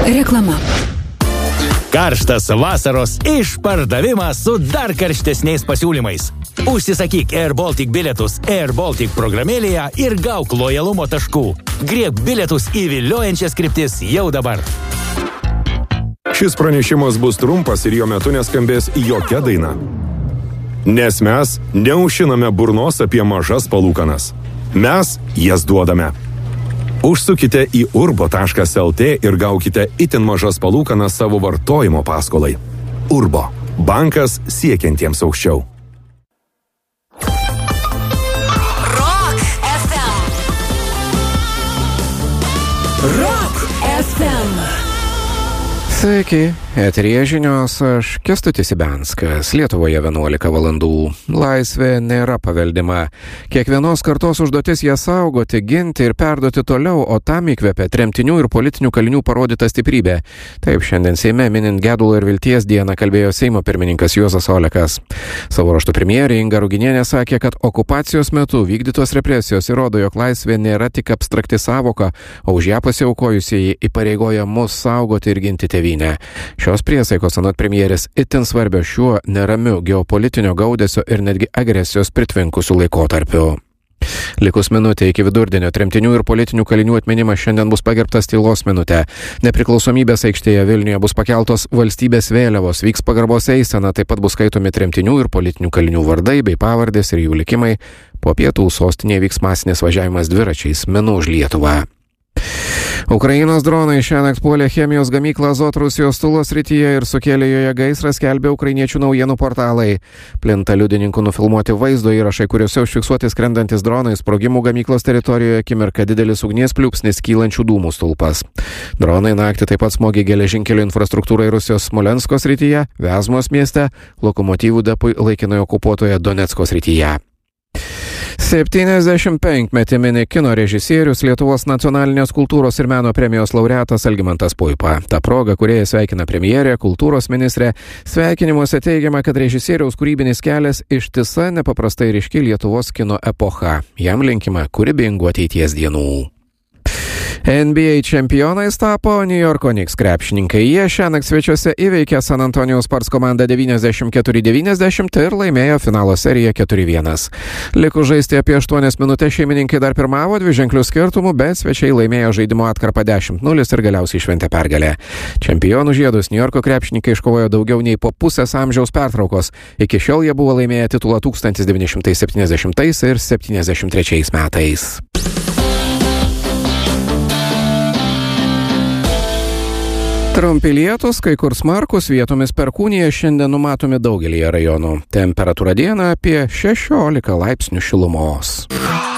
Reklama. Karštas vasaros išpardavimas su dar karštesniais pasiūlymais. Užsisakyk Air Baltic bilietus Air Baltic programėlėje ir gauk lojalumo taškų. Griebk bilietus į viliojančias kryptis jau dabar. Šis pranešimas bus trumpas ir jo metu neskambės jokia daina. Nes mes neužšiname burnos apie mažas palūkanas. Mes jas duodame. Užsukite į urbo.lt ir gaukite itin mažas palūkanas savo vartojimo paskolai. Urbo. Bankas siekiantiems aukščiau. Rock FM. Rock FM. Sveiki, eteryje žinios, aš Kęstutis Ibianskas. Lietuvoje 11 valandų. Laisvė nėra paveldima. Kiekvienos kartos užduotis ją saugoti, ginti ir perduoti toliau, o tam įkvepia tremtinių ir politinių kalinių parodyta stiprybė. Taip šiandien Seime minint Gedulo ir vilties dieną kalbėjo Seimo pirmininkas Juozas Olekas. Savo ruožtu premjerė Inga Ruginienė sakė, kad okupacijos metu vykdytos represijos įrodo, jog laisvė nėra tik abstrakti savoka, o už ją pasiaukojusieji įpareigoja mus saugoti ir ginti tėvynę. Šios priesaikos anot premjerės itin svarbios šiuo neramiu geopolitinio gaudesio ir netgi agresijos pritvinkusiu laikotarpiu. Likus minutė iki vidurdienio tremtinių ir politinių kalinių atminimas šiandien bus pagerbtas tylos minutė. Nepriklausomybės aikštėje Vilniuje bus pakeltos valstybės vėliavos, vyks pagarbos eisena, taip pat bus skaitomi tremtinių ir politinių kalinių vardai bei pavardės ir jų likimai. Po pietų sostinėje vyks masinis važiavimas dviračiais Minu už Lietuvą. Ukrainos dronai šiąnakt puolė chemijos gamyklą Azot Rusijos Tulos srityje ir sukėlė joje gaisrą, skelbė ukrainiečių naujienų portalai. Plinta liudininkų nufilmuoti vaizdo įrašai, kuriuose užfiksuoti skrendantis dronai, sprogimų gamyklos teritorijoje akimirka didelis ugnies pliūpsnis, kylančių dūmų stulpas. Dronai naktį taip pat smogė geležinkelio infrastruktūrai Rusijos Smolensko srityje, Vezmos mieste, lokomotyvų depui laikinai okupuotoje Donecko srityje. 75-metį mini kino režisierius Lietuvos nacionalinės kultūros ir meno premijos laureatas Algimantas Puipa. Ta proga, kurioje sveikina premjerė, kultūros ministrė, sveikinimuose teigiama, kad režisieriaus kūrybinis kelias ištisa nepaprastai ryški Lietuvos kino epocha. Jam linkima kūrybingų ateities dienų. NBA čempionais tapo New Yorko Knicks krepšininkai. Jie šiąnakt svečiuose įveikė San Antonijaus Spurs komandą 94-90 ir laimėjo finalo seriją 4-1. Likus žaisti apie 8 minutės šeimininkai dar pirmavo dviženklių skirtumų, bet svečiai laimėjo žaidimo atkarpą 10-0 ir galiausiai šventė pergalę. Čempionų žiedus New Yorko krepšininkai iškovojo daugiau nei po pusės amžiaus pertraukos. Iki šiol jie buvo laimėję titulą 1970 ir 73 metais. Trumpi lietūs, kai kur smarkus, vietomis perkūnija šiandien numatomi daugelyje rajonų. Temperatūra dieną apie 16 laipsnių šilumos.